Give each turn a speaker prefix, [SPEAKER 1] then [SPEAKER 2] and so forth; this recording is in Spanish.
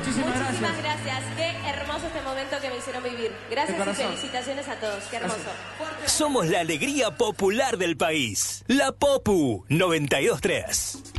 [SPEAKER 1] Muchísimas
[SPEAKER 2] gracias. Qué hermoso este momento que me hicieron vivir. Gracias y felicitaciones a todos. Qué hermoso.
[SPEAKER 3] Somos la alegría popular del país. La Popu 92.3.